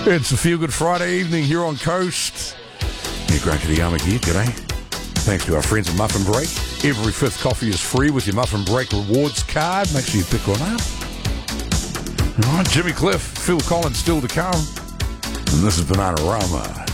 It's a Feel Good Friday evening here on Coast. Yeah, Grant Kitayama here, g'day. Thanks to our friends at Muffin Break. Every fifth coffee is free with your Muffin Break rewards card. Make sure you pick one up. All right, Jimmy Cliff, Phil Collins still to come. And this is Banana Rama.